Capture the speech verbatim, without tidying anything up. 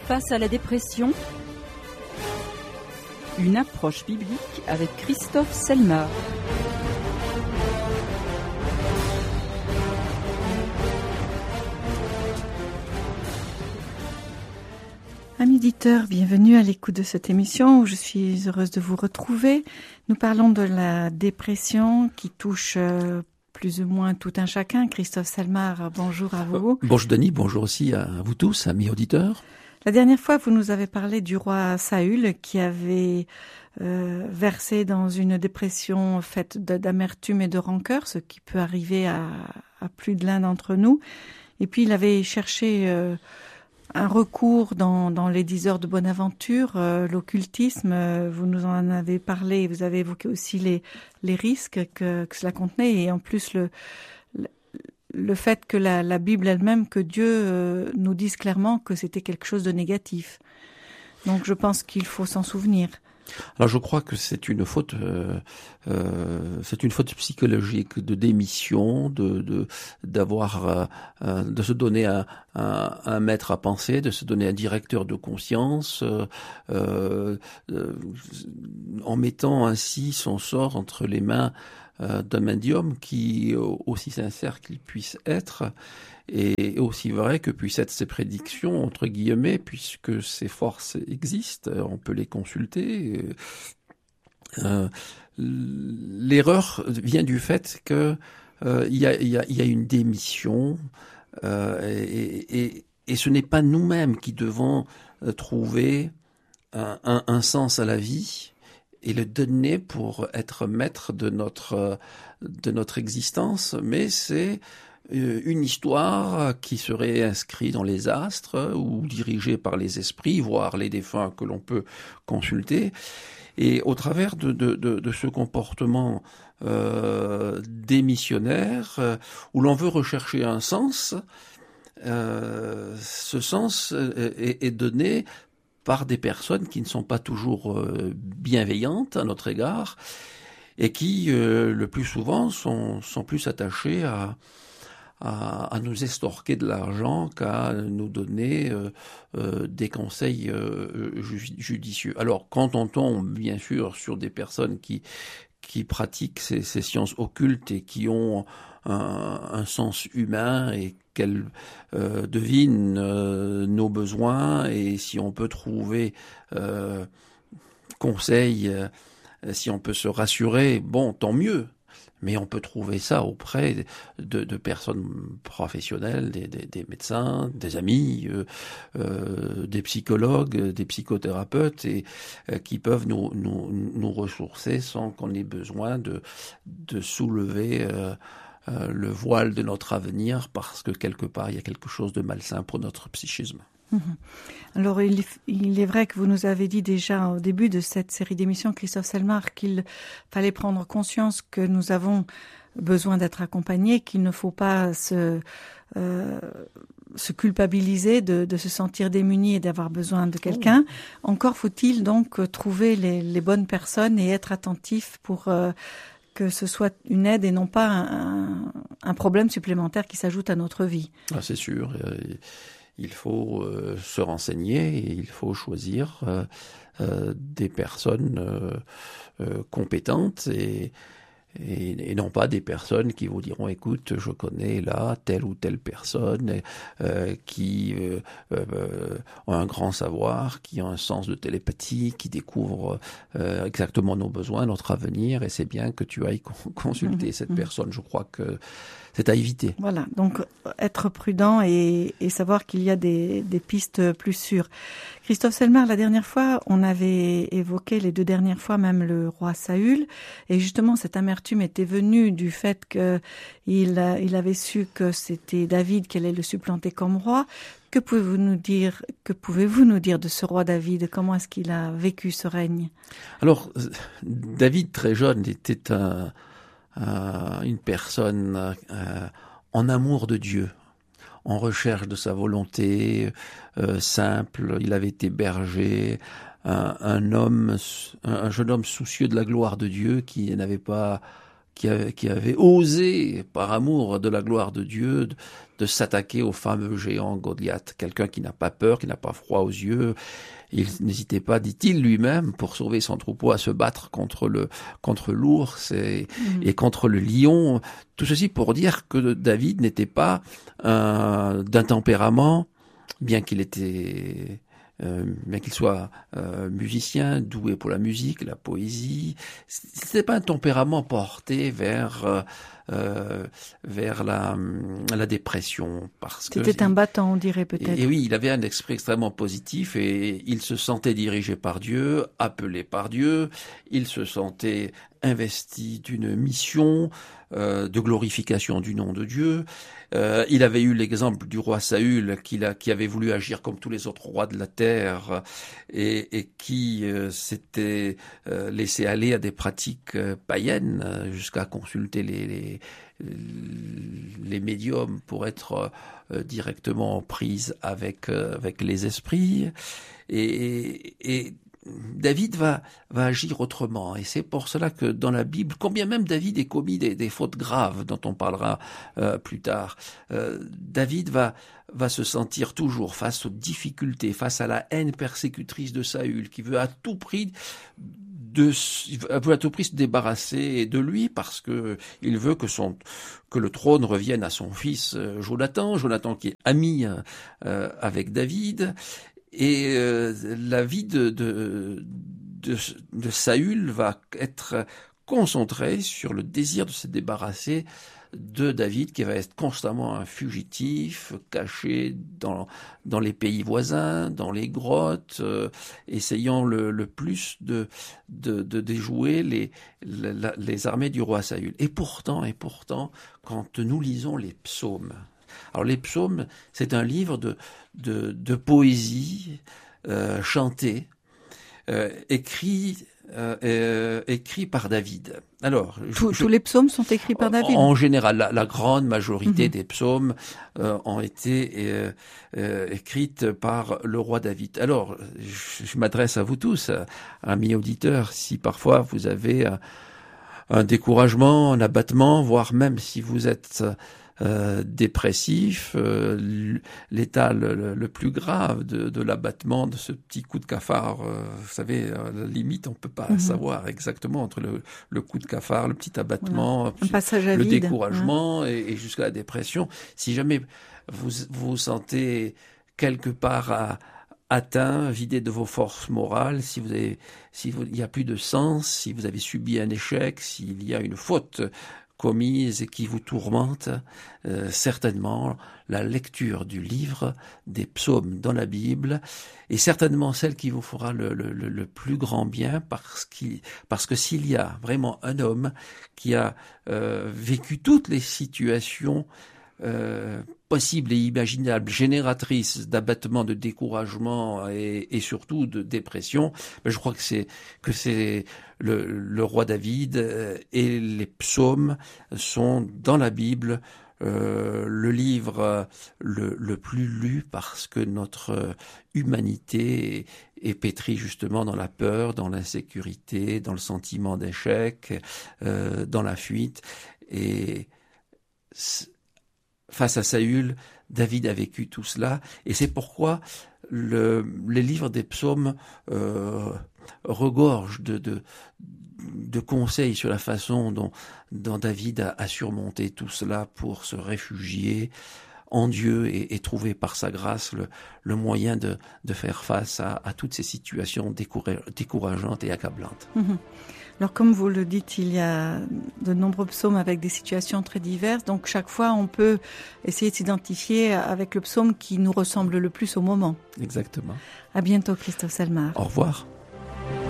Face à la dépression, une approche biblique avec Christophe Selmar. Amis auditeurs, bienvenue à l'écoute de cette émission où je suis heureuse de vous retrouver. Nous parlons de la dépression qui touche euh, plus ou moins tout un chacun. Christophe Selmar, bonjour à vous. Bonjour Denis, bonjour aussi à vous tous, amis auditeurs. La dernière fois, vous nous avez parlé du roi Saül qui avait euh, versé dans une dépression faite d'amertume et de rancœur, ce qui peut arriver à, à plus de l'un d'entre nous. Et puis il avait cherché euh, un recours dans, dans les dix heures de Bonaventure, euh, l'occultisme. Euh, vous nous en avez parlé, vous avez évoqué aussi les, les risques que, que cela contenait et en plus le... le le fait que la, la Bible elle-même, que Dieu euh, nous dise clairement que c'était quelque chose de négatif. Donc je pense qu'il faut s'en souvenir. Alors je crois que c'est une faute, euh, euh, c'est une faute psychologique de démission, de, de d'avoir, euh, de se donner un, un, un maître à penser, de se donner un directeur de conscience, euh, euh, en mettant ainsi son sort entre les mains euh, d'un médium qui, aussi sincère qu'il puisse être, et aussi vrai que puissent être ses prédictions, entre guillemets, puisque ces forces existent, on peut les consulter. Euh, l'erreur vient du fait que euh, il y a, y a, y a une démission, euh, et, et, et ce n'est pas nous-mêmes qui devons trouver un, un, un sens à la vie et le donner pour être maître de notre, de notre existence, mais c'est une histoire qui serait inscrite dans les astres ou dirigée par les esprits, voire les défunts que l'on peut consulter. Et au travers de, de, de, de ce comportement euh, démissionnaire, euh, où l'on veut rechercher un sens, euh, ce sens est, est donné par des personnes qui ne sont pas toujours euh, bienveillantes à notre égard et qui, euh, le plus souvent, sont, sont plus attachées à À, à nous estorquer de l'argent qu'à nous donner euh, euh, des conseils euh, judicieux. Alors, quand on tombe, bien sûr, sur des personnes qui qui pratiquent ces, ces sciences occultes et qui ont un, un sens humain et qu'elles euh, devinent euh, nos besoins, et si on peut trouver euh, conseil, euh, si on peut se rassurer, bon, tant mieux. Mais on peut trouver ça auprès de, de personnes professionnelles, des, des, des médecins, des amis, euh, euh, des psychologues, des psychothérapeutes, et euh, qui peuvent nous, nous, nous ressourcer sans qu'on ait besoin de, de soulever euh, euh, le voile de notre avenir, parce que quelque part il y a quelque chose de malsain pour notre psychisme. Alors, il, il est vrai que vous nous avez dit déjà au début de cette série d'émissions, Christophe Selmar, qu'il fallait prendre conscience que nous avons besoin d'être accompagnés, qu'il ne faut pas se, euh, se culpabiliser de, de se sentir démuni et d'avoir besoin de quelqu'un. Oh. Encore faut-il donc trouver les, les bonnes personnes et être attentif pour euh, que ce soit une aide et non pas un, un problème supplémentaire qui s'ajoute à notre vie. Ah, c'est sûr. Et... Il faut euh, se renseigner et il faut choisir euh, euh, des personnes euh, euh, compétentes et, et, et non pas des personnes qui vous diront « Écoute, je connais là telle ou telle personne euh, qui euh, euh, a un grand savoir, qui a un sens de télépathie, qui découvre euh, exactement nos besoins, notre avenir, et c'est bien que tu ailles consulter mmh, cette mmh. personne. » Je crois que c'est à éviter. Voilà, donc être prudent et, et savoir qu'il y a des, des pistes plus sûres. Christophe Selmar, la dernière fois, on avait évoqué, les deux dernières fois même, le roi Saül, et justement cette amertume était venue du fait qu'il il avait su que c'était David qui allait le supplanter comme roi. Que pouvez-vous nous dire, que pouvez-vous nous dire de ce roi David? Comment est-ce qu'il a vécu ce règne? Alors, David, très jeune, était un... Euh, une personne euh, en amour de Dieu, en recherche de sa volonté euh, simple. Il avait été berger, un, un homme, un, un jeune homme soucieux de la gloire de Dieu qui n'avait pas qui avait, qui avait osé, par amour de la gloire de Dieu, de, de s'attaquer au fameux géant Goliath, quelqu'un qui n'a pas peur, qui n'a pas froid aux yeux. Il n'hésitait pas, dit-il lui-même, pour sauver son troupeau, à se battre contre le contre l'ours et, mmh. et contre le lion. Tout ceci pour dire que David n'était pas euh, d'un tempérament, bien qu'il était Euh, bien qu'il soit euh, musicien, doué pour la musique, la poésie, c'était pas un tempérament porté vers euh, euh, vers la la dépression, parce que c'était un battant, on dirait peut-être. Et, et oui, il avait un esprit extrêmement positif et il se sentait dirigé par Dieu, appelé par Dieu, il se sentait investi d'une mission euh, de glorification du nom de Dieu. Euh, il avait eu l'exemple du roi Saül qui, a, qui avait voulu agir comme tous les autres rois de la terre et, et qui euh, s'était euh, laissé aller à des pratiques euh, païennes jusqu'à consulter les, les, les médiums pour être euh, directement en prise avec, euh, avec les esprits. Et, et David va, va agir autrement, et c'est pour cela que dans la Bible, combien même David ait commis des, des fautes graves dont on parlera euh, plus tard, euh, David va, va se sentir toujours face aux difficultés, face à la haine persécutrice de Saül, qui veut à tout prix de, veut à tout prix se débarrasser de lui parce que il veut que son, que le trône revienne à son fils Jonathan, Jonathan qui est ami euh, avec David. Et euh, la vie de, de, de, de Saül va être concentrée sur le désir de se débarrasser de David, qui va être constamment un fugitif, caché dans, dans les pays voisins, dans les grottes, euh, essayant le, le plus de, de, de déjouer les, les, les armées du roi Saül. Et pourtant, et pourtant, quand nous lisons les psaumes, alors les psaumes, c'est un livre de, de, de poésie euh, chantée, euh, écrit, euh, euh, écrit par David. Alors, tous, je, tous les psaumes sont écrits par David. En général, la, la grande majorité mmh. des psaumes euh, ont été euh, euh, écrites par le roi David. Alors, je, je m'adresse à vous tous, amis auditeurs, si parfois vous avez un, un découragement, un abattement, voire même si vous êtes Euh, dépressif, euh, l'état le, le plus grave de, de l'abattement de ce petit coup de cafard. Euh, vous savez, à la limite, on peut pas mmh. savoir exactement entre le, le coup de cafard, le petit abattement, voilà. Un passage à le vide. découragement ouais. et, et jusqu'à la dépression. Si jamais vous vous, vous sentez quelque part à atteint, vidé de vos forces morales, si vous avez, si vous, il n'y a plus de sens, si vous avez subi un échec, s'il y a une faute commise et qui vous tourmente, euh, certainement la lecture du livre des psaumes dans la Bible est certainement celle qui vous fera le, le, le plus grand bien, parce, qu'il, parce que s'il y a vraiment un homme qui a euh, vécu toutes les situations Euh, possibles et imaginables, génératrices d'abattement, de découragement et, et surtout de dépression, ben je crois que c'est que c'est le, le roi David euh, et les psaumes sont dans la Bible euh, le livre euh, le, le plus lu, parce que notre humanité est, est pétrie justement dans la peur, dans l'insécurité, dans le sentiment d'échec, euh, dans la fuite. Et face à Saül, David a vécu tout cela, et c'est pourquoi le, les livres des psaumes euh, regorgent de, de, de conseils sur la façon dont, dont David a, a surmonté tout cela pour se réfugier en Dieu et, et trouver par sa grâce le, le moyen de, de faire face à, à toutes ces situations décourageantes et accablantes. Mmh. Alors, comme vous le dites, il y a de nombreux psaumes avec des situations très diverses. Donc, chaque fois, on peut essayer de s'identifier avec le psaume qui nous ressemble le plus au moment. Exactement. À bientôt, Christophe Selmar. Au revoir.